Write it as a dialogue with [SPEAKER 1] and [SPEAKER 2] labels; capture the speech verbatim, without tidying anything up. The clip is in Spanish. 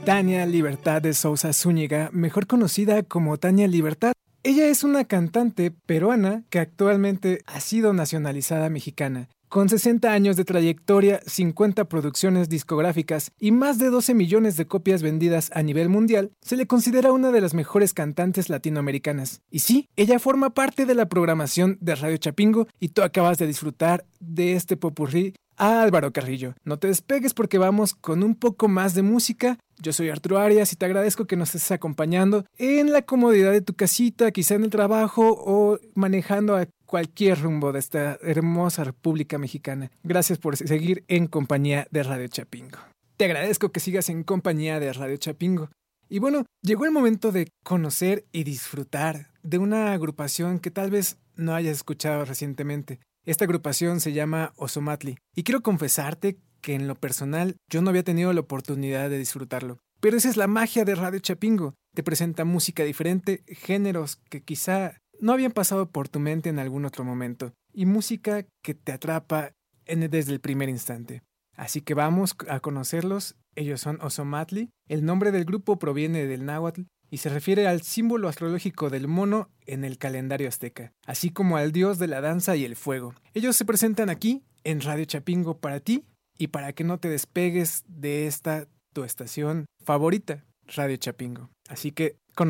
[SPEAKER 1] Tania Libertad de Sousa Zúñiga, mejor conocida como Tania Libertad. Ella es una cantante peruana que actualmente ha sido nacionalizada mexicana. Con sesenta años de trayectoria, cincuenta producciones discográficas y más de doce millones de copias vendidas a nivel mundial, se le considera una de las mejores cantantes latinoamericanas. Y sí, ella forma parte de la programación de Radio Chapingo y tú acabas de disfrutar de este popurrí a Álvaro Carrillo. No te despegues porque vamos con un poco más de música. Yo soy Arturo Arias y te agradezco que nos estés acompañando en la comodidad de tu casita, quizá en el trabajo o manejando a cualquier rumbo de esta hermosa República Mexicana. Gracias por seguir en compañía de Radio Chapingo. Te agradezco que sigas en compañía de Radio Chapingo. Y bueno, llegó el momento de conocer y disfrutar de una agrupación que tal vez no hayas escuchado recientemente. Esta agrupación se llama Ozomatli y quiero confesarte que en lo personal yo no había tenido la oportunidad de disfrutarlo. Pero esa es la magia de Radio Chapingo. Te presenta música diferente, géneros que quizá no habían pasado por tu mente en algún otro momento y música que te atrapa en, desde el primer instante. Así que vamos a conocerlos. Ellos son Ozomatli. El nombre del grupo proviene del náhuatl y se refiere al símbolo astrológico del mono en el calendario azteca, así como al dios de la danza y el fuego. Ellos se presentan aquí en Radio Chapingo para ti y para que no te despegues de esta tu estación favorita, Radio Chapingo. Así que